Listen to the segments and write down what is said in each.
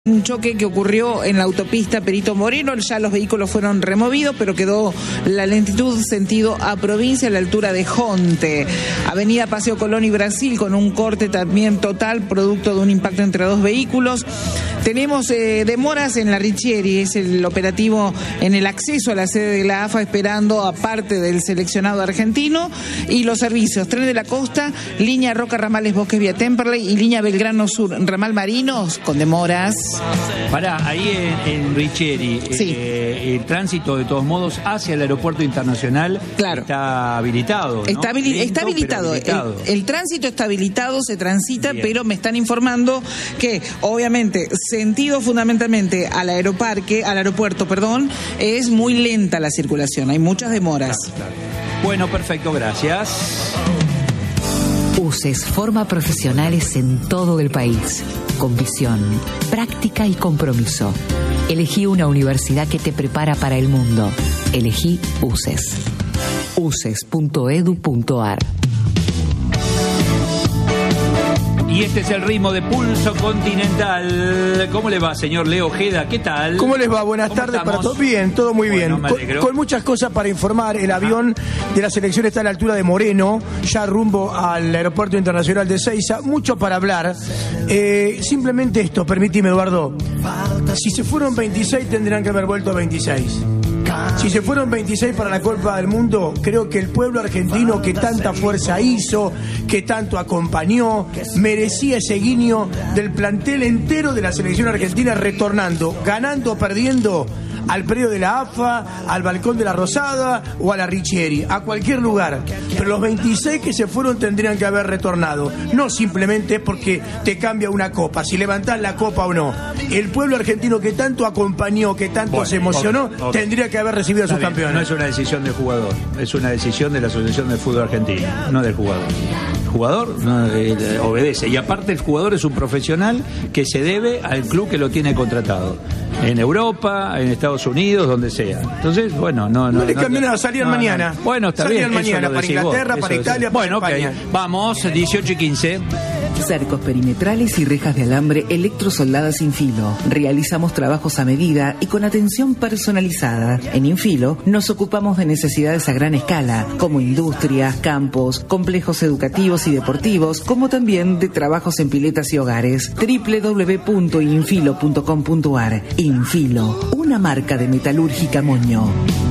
Un choque que ocurrió en la autopista Perito Moreno, ya los vehículos fueron removidos, pero quedó la lentitud sentido a provincia a la altura de Jonte. Avenida Paseo Colón y Brasil con un corte también total, producto de un impacto entre dos vehículos. Tenemos demoras en la Richieri, es el operativo en el acceso a la sede de la AFA, esperando aparte del seleccionado argentino, y los servicios, Tren de la Costa, línea Roca Ramales Bosques vía Temperley y línea Belgrano Sur Ramal Marinos, con demoras. Pará, ahí en Richieri, sí. El tránsito de todos modos hacia el aeropuerto internacional, claro, está habilitado, ¿no? Está habilitado. El tránsito está habilitado, se transita, bien, pero me están informando que obviamente sentido fundamentalmente al aeropuerto, es muy lenta la circulación, hay muchas demoras. Claro. Bueno, perfecto, gracias. UCES forma profesionales en todo el país, con visión, práctica y compromiso. Elegí una universidad que te prepara para el mundo. Elegí UCES. uces.edu.ar. Y este es el ritmo de Pulso Continental. ¿Cómo le va, señor Leo Ojeda? ¿Qué tal? ¿Cómo les va? Buenas tardes estamos? Para todos. Bien, todo muy bueno, bien. Con muchas cosas para informar. El avión de la selección está a la altura de Moreno, ya rumbo al Aeropuerto Internacional de Ezeiza. Mucho para hablar. Simplemente esto, permíteme, Eduardo. Si se fueron 26, tendrán que haber vuelto 26. Si se fueron 26 para la Copa del Mundo, creo que el pueblo argentino que tanta fuerza hizo, que tanto acompañó, merecía ese guiño del plantel entero de la selección argentina retornando, ganando o perdiendo, al predio de la AFA, al balcón de la Rosada o a la Richieri, a cualquier lugar. Pero los 26 que se fueron tendrían que haber retornado, no simplemente porque te cambia una copa, si levantás la copa o no. El pueblo argentino que tanto acompañó, que tanto se emocionó, tendría que haber recibido a sus campeones. No es una decisión del jugador, es una decisión de la Asociación del Fútbol Argentino, no del jugador. El jugador no, obedece, y aparte el jugador es un profesional que se debe al club que lo tiene contratado, en Europa, en Estados Unidos, donde sea. Entonces, bueno, no le cambian nada, salían mañana. Bueno, está bien. Salían mañana para Inglaterra, para Italia, para España. Okay. Vamos, 18:15. Cercos perimetrales y rejas de alambre electrosoldadas sin filo. Realizamos trabajos a medida y con atención personalizada. En Infilo nos ocupamos de necesidades a gran escala, como industrias, campos, complejos educativos y deportivos, como también de trabajos en piletas y hogares. www.infilo.com.ar. Infilo, una marca de metalúrgica Moño.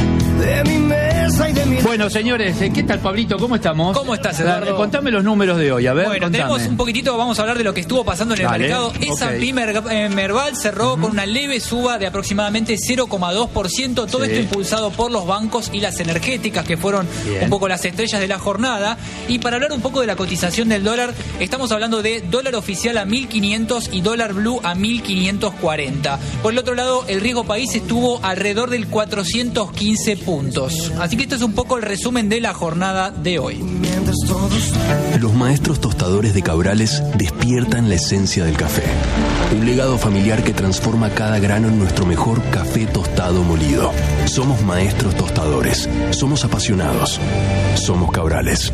Bueno, señores, ¿qué tal, Pablito? ¿Cómo estamos? ¿Cómo estás, Eduardo? Contame los números de hoy, a ver. Bueno, contame. tenemos un poquitito, vamos a hablar de lo que estuvo pasando en el mercado. S&P Merval cerró con una leve suba de aproximadamente 0,2%. Todo esto impulsado por los bancos y las energéticas, que fueron un poco las estrellas de la jornada. Y para hablar un poco de la cotización del dólar, estamos hablando de dólar oficial a 1.500 y dólar blue a 1.540. Por el otro lado, el riesgo país estuvo alrededor del 415 puntos. Así que esto es un poco el resumen de la jornada de hoy. Los maestros tostadores de Cabrales despiertan la esencia del café. Un legado familiar que transforma cada grano en nuestro mejor café tostado molido. Somos maestros tostadores. Somos apasionados. Somos Cabrales.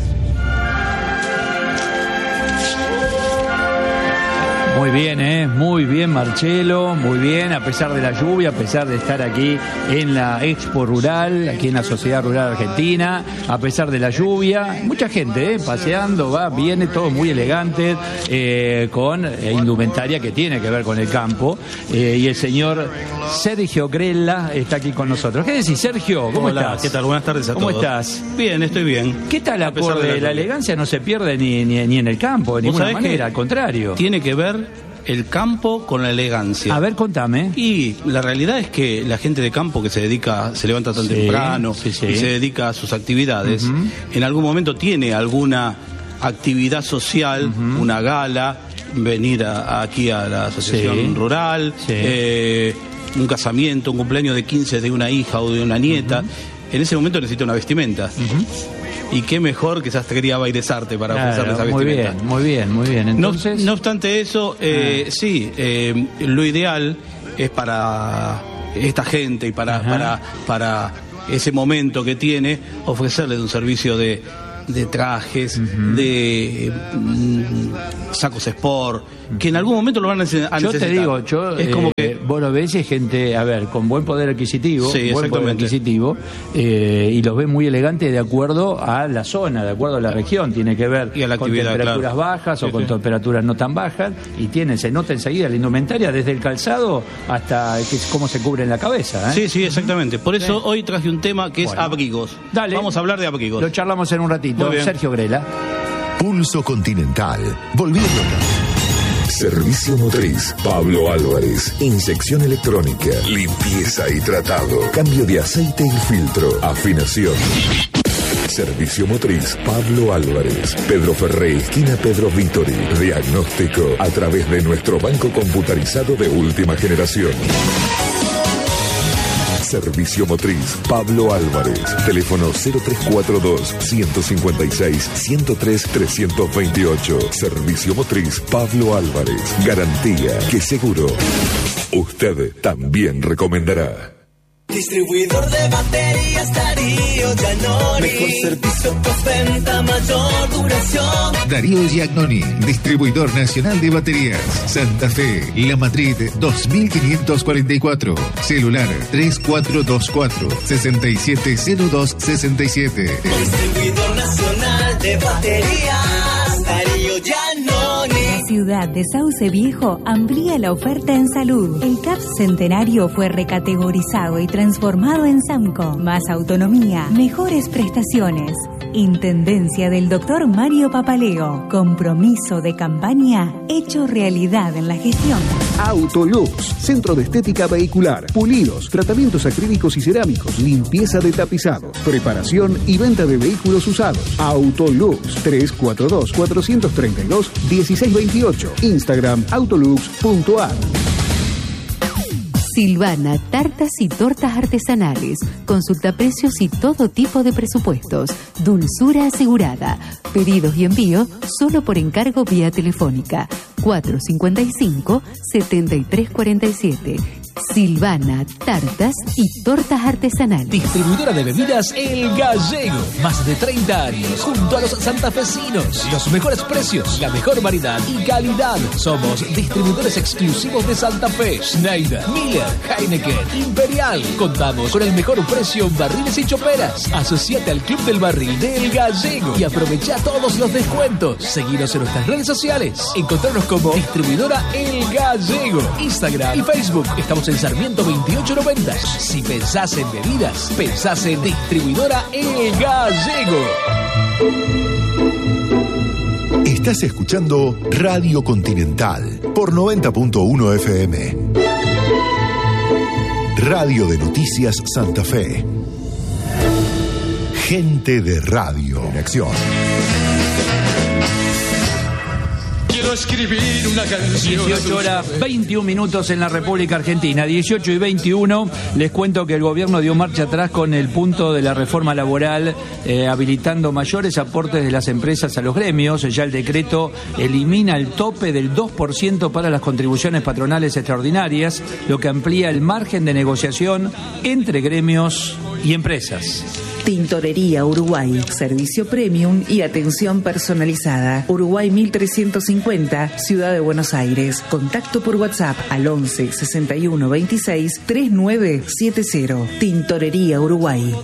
Muy bien, Marcelo, muy bien, a pesar de la lluvia, a pesar de estar aquí en la Expo Rural, aquí en la Sociedad Rural Argentina, a pesar de la lluvia, mucha gente paseando, viene, todo muy elegante, con indumentaria que tiene que ver con el campo, y el señor Sergio Grella está aquí con nosotros. ¿Qué decís, Sergio? ¿Cómo estás? ¿Qué tal? Buenas tardes a todos. ¿Cómo estás? Bien, estoy bien. ¿Qué tal acorde? La elegancia no se pierde ni en el campo, de ninguna manera, al contrario. Tiene que ver el campo con la elegancia. A ver, contame. Y la realidad es que la gente de campo que se levanta tan temprano y se dedica a sus actividades, en algún momento tiene alguna actividad social, una gala, venir aquí a la asociación rural, un casamiento, un cumpleaños de 15 de una hija o de una nieta. En ese momento necesita una vestimenta. Y qué mejor que Sastrería Bairesarte para ofrecerle esa vestimenta. Muy bien. Entonces, no obstante eso, lo ideal es para esta gente y para ese momento que tiene, ofrecerles un servicio de de trajes, de sacos sport, que en algún momento lo van a necesitar. Yo te digo, es como que vos lo ves, es gente, a ver, con buen poder adquisitivo, sí, buen poder adquisitivo, y los ves muy elegantes de acuerdo a la zona, de acuerdo a la región, tiene que ver y a la con actividad, temperaturas bajas o con temperaturas no tan bajas, y se nota enseguida la indumentaria desde el calzado hasta cómo se cubre en la cabeza. Sí, sí, exactamente. Por eso hoy traje un tema que es abrigos. Dale. Vamos a hablar de abrigos. Lo charlamos en un ratito. Sergio Grela. Pulso Continental. Volviendo acá. Servicio motriz. Pablo Álvarez. Inyección electrónica. Limpieza y tratado. Cambio de aceite y filtro. Afinación. Servicio motriz. Pablo Álvarez. Pedro Ferré, esquina Pedro Vítori. Diagnóstico a través de nuestro banco computarizado de última generación. Servicio motriz Pablo Álvarez. Teléfono 0342-156-103-328. Servicio motriz Pablo Álvarez. Garantía que seguro usted también recomendará. Distribuidor de baterías Darío Giannoni. Mejor servicio, postventa, mayor duración. Darío Giannoni, distribuidor nacional de baterías. Santa Fe, La Madrid 2544. Celular 3424-670267. Distribuidor nacional de baterías Darío Giannoni. La ciudad de Sauce Viejo amplía la oferta en salud. El CAPS Centenario fue recategorizado y transformado en SAMCO. Más autonomía, mejores prestaciones. Intendencia del Dr. Mario Papaleo. Compromiso de campaña hecho realidad en la gestión. Autolux, centro de estética vehicular, pulidos, tratamientos acrílicos y cerámicos, limpieza de tapizados, preparación y venta de vehículos usados. Autolux, 342-432-1628. Instagram, autolux.ar. Silvana, tartas y tortas artesanales. Consulta precios y todo tipo de presupuestos. Dulzura asegurada. Pedidos y envío solo por encargo vía telefónica. 455-7347. Silvana, tartas y tortas artesanales. Distribuidora de bebidas El Gallego. Más de 30 años junto a los santafesinos. Los mejores precios, la mejor variedad y calidad. Somos distribuidores exclusivos de Santa Fe, Schneider, Miller, Heineken, Imperial. Contamos con el mejor precio en barriles y choperas. Asociate al Club del Barril de El Gallego y aprovecha todos los descuentos. Seguinos en nuestras redes sociales. Encontrarnos como distribuidora El Gallego. Instagram y Facebook. Estamos en Sarmiento 2890. Si pensás en bebidas, pensás en distribuidora El Gallego. Estás escuchando Radio Continental por 90.1 FM. Radio de Noticias Santa Fe. Gente de radio en acción. Escribir una canción. 18 horas 21 minutos en la República Argentina. 18 y 21. Les cuento que el gobierno dio marcha atrás con el punto de la reforma laboral, habilitando mayores aportes de las empresas a los gremios. Ya el decreto elimina el tope del 2% para las contribuciones patronales extraordinarias, lo que amplía el margen de negociación entre gremios y empresas. Tintorería Uruguay, servicio premium y atención personalizada. Uruguay 1350, Ciudad de Buenos Aires. Contacto por WhatsApp al 11 61 26 3970. Tintorería Uruguay.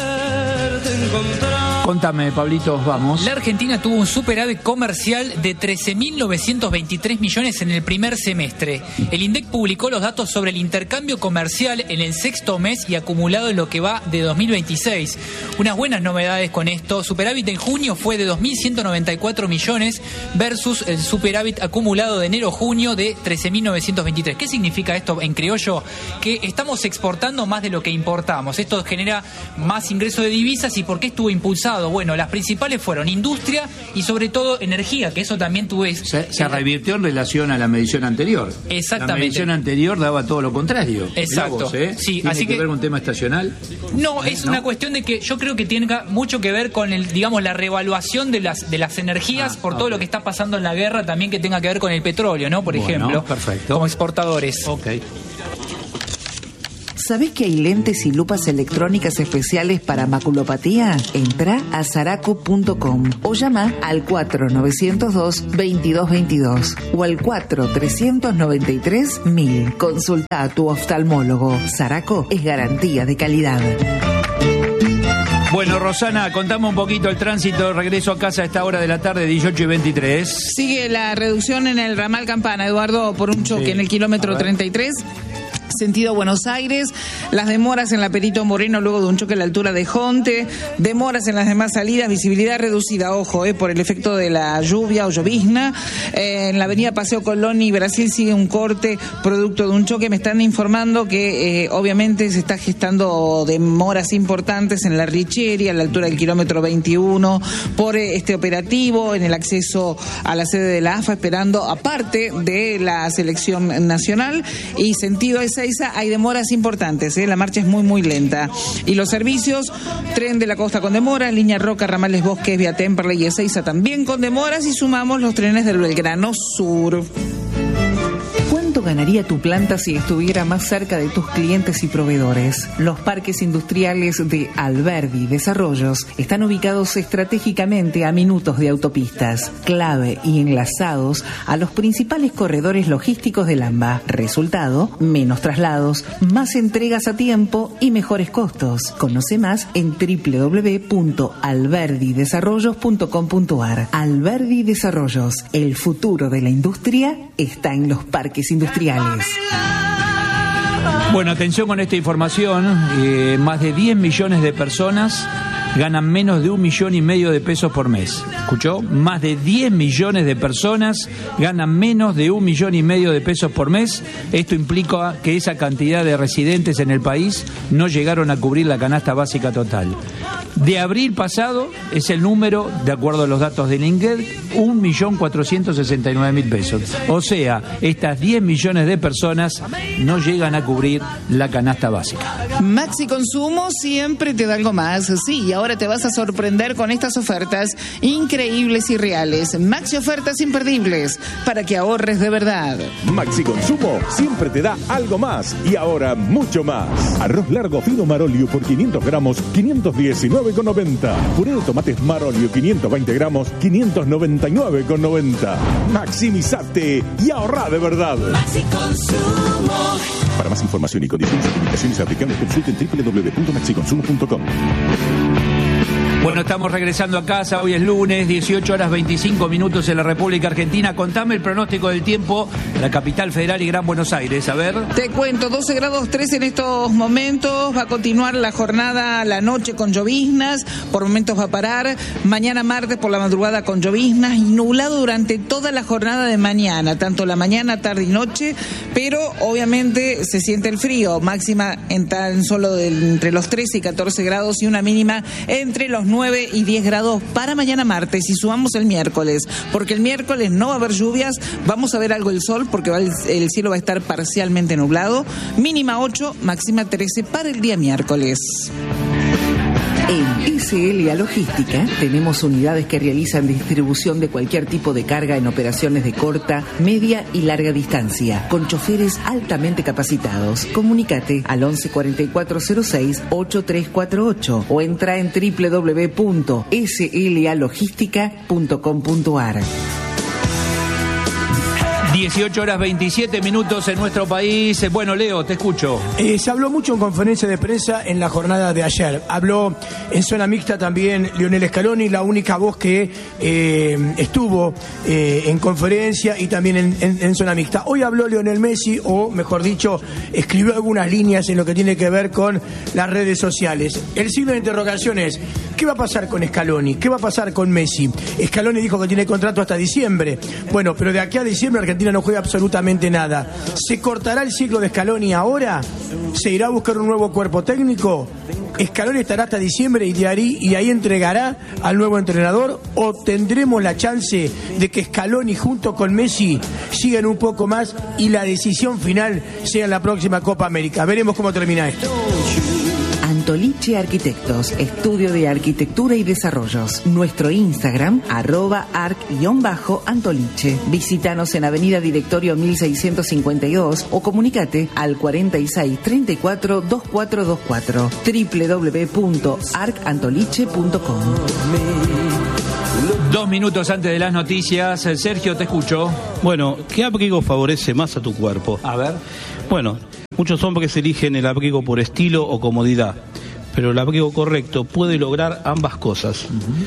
Contame, Pablito, vamos. La Argentina tuvo un superávit comercial de 13.923 millones en el primer semestre. El INDEC publicó los datos sobre el intercambio comercial en el sexto mes y acumulado en lo que va de 2026. Unas buenas novedades con esto. Superávit en junio fue de 2.194 millones versus el superávit acumulado de enero-junio de 13.923. ¿Qué significa esto en criollo? Que estamos exportando más de lo que importamos. Esto genera más ingreso de divisas. ¿Y por qué estuvo impulsado? Bueno, las principales fueron industria y sobre todo energía, que eso también se revirtió en relación a la medición anterior. Exactamente. La medición anterior daba todo lo contrario. Exacto. Vos, sí, ¿Tiene así que ver con un tema estacional? No, es una cuestión de que yo creo que tiene mucho que ver con la reevaluación de las energías por todo lo que está pasando en la guerra, también que tenga que ver con el petróleo, ¿no? Por ejemplo, perfecto. Como exportadores. Ok. ¿Sabés que hay lentes y lupas electrónicas especiales para maculopatía? Entra a zaraco.com o llama al 4902-2222 o al 4393-1000. Consulta a tu oftalmólogo. Zaraco es garantía de calidad. Bueno, Rosana, contame un poquito el tránsito, regreso a casa a esta hora de la tarde, 18:23. Sigue la reducción en el ramal Campana, Eduardo, por un choque en el kilómetro 33. Sentido Buenos Aires, las demoras en la Perito Moreno luego de un choque a la altura de Jonte, demoras en las demás salidas, visibilidad reducida, ojo, por el efecto de la lluvia o llovizna. En la avenida Paseo Colón y Brasil sigue un corte producto de un choque. Me están informando que obviamente se está gestando demoras importantes en la Richieri, a la altura del kilómetro 21, por este operativo en el acceso a la sede de la AFA, esperando aparte de la selección nacional. Y sentido Ezeiza hay demoras importantes, la marcha es muy lenta. Y los servicios, tren de la costa con demoras, línea Roca, ramales Bosques, vía Temperley y Ezeiza también con demoras, y sumamos los trenes del Belgrano Sur. ¿Cuánto ganaría tu planta si estuviera más cerca de tus clientes y proveedores? Los parques industriales de Alberdi Desarrollos están ubicados estratégicamente a minutos de autopistas, clave y enlazados a los principales corredores logísticos del AMBA. Resultado, menos traslados, más entregas a tiempo y mejores costos. Conoce más en www.alberdidesarrollos.com.ar. Alberdi Desarrollos, el futuro de la industria está en los parques industriales. Bueno, atención con esta información. Más de 10 millones de personas ganan menos de 1,5 millones de pesos por mes. ¿Escuchó? Más de 10 millones de personas ganan menos de 1,5 millones de pesos por mes. Esto implica que esa cantidad de residentes en el país no llegaron a cubrir la canasta básica total. De abril pasado es el número, de acuerdo a los datos del INDEC, 1.469.000 pesos. O sea, estas 10 millones de personas no llegan a cubrir la canasta básica. Maxi Consumo siempre te da algo más. Sí, y ahora te vas a sorprender con estas ofertas increíbles y reales. Maxi ofertas imperdibles para que ahorres de verdad. Maxi Consumo siempre te da algo más y ahora mucho más. Arroz largo fino Marolio por 500 gramos, 519,90. Puré de tomates Marolio 520 gramos, 599,90. Maximizate y ahorra de verdad. Maxi Consumo. Para más información y condiciones de publicaciones aplicables, consulten www.maxiconsumo.com. Bueno, estamos regresando a casa, hoy es lunes, 18:25 en la República Argentina. Contame el pronóstico del tiempo de la capital federal y Gran Buenos Aires, a ver. Te cuento, 12 grados 3 en estos momentos, va a continuar la jornada la noche con lloviznas, por momentos va a parar, mañana martes por la madrugada con lloviznas y nublado durante toda la jornada de mañana, tanto la mañana, tarde y noche, pero obviamente se siente el frío, máxima en tan solo entre los 13 y 14 grados y una mínima entre los 9 y 10 grados para mañana martes, y sumamos el miércoles, porque el miércoles no va a haber lluvias, vamos a ver algo el sol porque el cielo va a estar parcialmente nublado, mínima 8, máxima 13 para el día miércoles. En SLA Logística tenemos unidades que realizan distribución de cualquier tipo de carga en operaciones de corta, media y larga distancia, con choferes altamente capacitados. Comunícate al 11 4406 8348 o entra en www.slalogistica.com.ar. 18:27 en nuestro país. Bueno, Leo, te escucho. Se habló mucho en conferencia de prensa en la jornada de ayer. Habló en zona mixta también Lionel Scaloni, la única voz que estuvo en conferencia y también en zona mixta. Hoy habló Lionel Messi, o mejor dicho, escribió algunas líneas en lo que tiene que ver con las redes sociales. El signo de interrogación es: ¿qué va a pasar con Scaloni? ¿Qué va a pasar con Messi? Scaloni dijo que tiene contrato hasta diciembre. Bueno, pero de aquí a diciembre Argentina no juega absolutamente nada. ¿Se cortará el ciclo de Scaloni ahora? ¿Se irá a buscar un nuevo cuerpo técnico? ¿Scaloni estará hasta diciembre y ahí entregará al nuevo entrenador? ¿O tendremos la chance de que Scaloni junto con Messi sigan un poco más y la decisión final sea en la próxima Copa América? Veremos cómo termina esto. Ante Antoliche Arquitectos, estudio de arquitectura y desarrollos. Nuestro Instagram, @arc_antoliche. Visítanos en Avenida Directorio 1652 o comunícate al 46 34 2424. www.arcantoliche.com. 2 minutos antes de las noticias. Sergio, te escucho. Bueno, ¿qué abrigo favorece más a tu cuerpo? A ver. Bueno, muchos hombres eligen el abrigo por estilo o comodidad, pero el abrigo correcto puede lograr ambas cosas.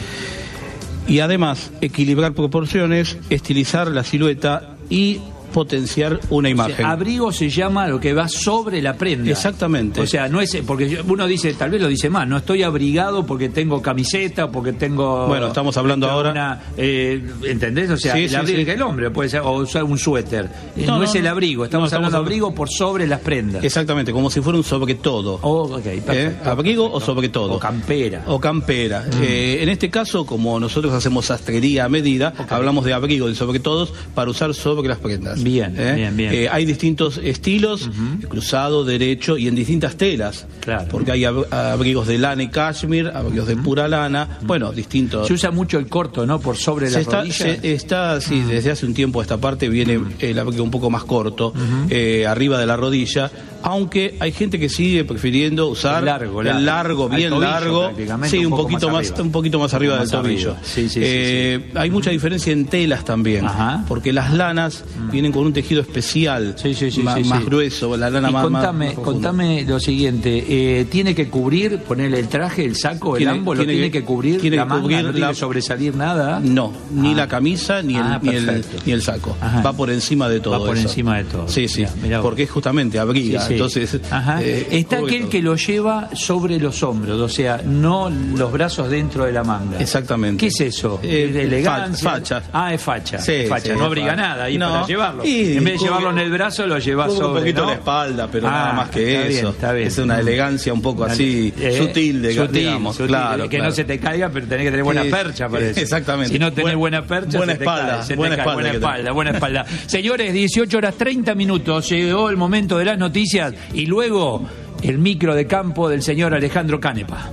Y además, equilibrar proporciones, estilizar la silueta y potenciar una imagen. O sea, abrigo se llama lo que va sobre la prenda. Exactamente. O sea, no es porque uno dice, tal vez lo dice más, no estoy abrigado porque tengo camiseta, porque tengo... Bueno, estamos hablando ahora... ¿entendés? O sea, sí, el abrigo que el hombre puede ser, o usar un suéter. No es el abrigo, estamos hablando de abrigo por sobre las prendas. Exactamente, como si fuera un sobre todo. Perfecto. Abrigo o sobre todo. O campera. En este caso, como nosotros hacemos sastrería a medida, hablamos de abrigo y sobre todos para usar sobre las prendas. Bien. Hay distintos estilos, cruzado, derecho y en distintas telas. Claro. Porque hay abrigos de lana y cashmere, abrigos de pura lana, bueno, distintos. Se usa mucho el corto, ¿no? Por sobre las rodillas. Sí, desde hace un tiempo a esta parte viene el abrigo un poco más corto, arriba de la rodilla, aunque hay gente que sigue prefiriendo usar el largo bien largo, sí, un poquito más arriba del tobillo. Hay mucha diferencia en telas también, porque las lanas vienen con un tejido especial, más grueso, la lana más contame lo siguiente, ¿tiene que cubrir, ponerle el traje, el saco, el ambo, lo tiene que cubrir la manga, no tiene que sobresalir nada? No, ni la camisa ni el saco. Va por encima de todo. Va por encima de todo. Sí, mirá porque es justamente abriga. Entonces, está aquel que lo lleva sobre los hombros, o sea, no los brazos dentro de la manga. Exactamente. ¿Qué es eso? ¿De elegancia? Facha. Es facha. Facha. No abriga nada ahí para llevarlo. En vez de llevarlo en el brazo, lo llevas sobre. Un poquito la espalda, pero nada más que eso. Está bien. Es una elegancia un poco así, sutil, digamos. Claro, que no se te caiga, pero tenés que tener buena percha para eso. Exactamente. Si no tenés buena percha, buena se espalda, te cae. Buena espalda. Señores, 18:30. Llegó el momento de las noticias y luego el micro de campo del señor Alejandro Canepa.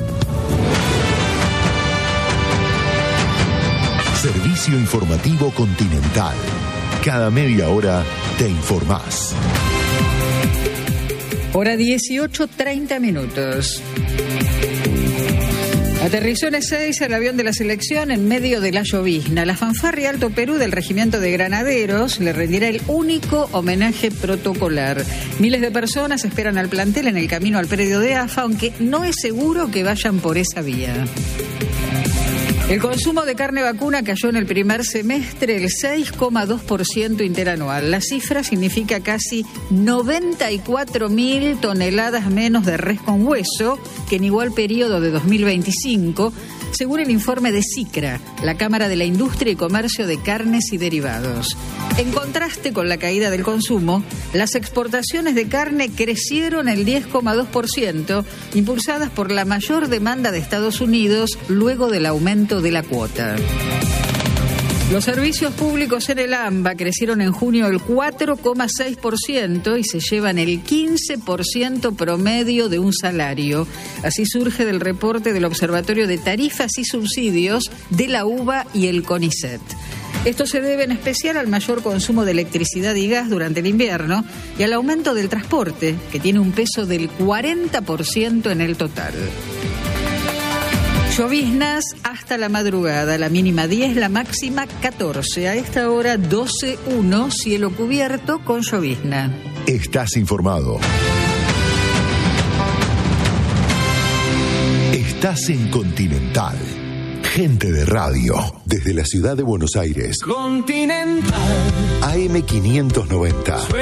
Servicio informativo Continental. Cada media hora te informás. Hora 18:30. Aterrizó en Ezeiza el avión de la selección en medio de la llovizna. La fanfarria Alto Perú del Regimiento de Granaderos le rendirá el único homenaje protocolar. Miles de personas esperan al plantel en el camino al predio de AFA, aunque no es seguro que vayan por esa vía. El consumo de carne vacuna cayó en el primer semestre el 6,2% interanual. La cifra significa casi 94.000 toneladas menos de res con hueso que en igual periodo de 2025, según el informe de CICRA, la Cámara de la Industria y Comercio de Carnes y Derivados. En contraste con la caída del consumo, las exportaciones de carne crecieron el 10,2%, impulsadas por la mayor demanda de Estados Unidos luego del aumento de la cuota. Los servicios públicos en el AMBA crecieron en junio el 4,6% y se llevan el 15% promedio de un salario. Así surge del reporte del Observatorio de Tarifas y Subsidios de la UBA y el CONICET. Esto se debe en especial al mayor consumo de electricidad y gas durante el invierno y al aumento del transporte, que tiene un peso del 40% en el total. Lloviznas hasta la madrugada, la mínima 10, la máxima 14. A esta hora 12:01, cielo cubierto con llovizna. Estás informado. Estás en Continental. Gente de radio, desde la ciudad de Buenos Aires. Continental. AM 590.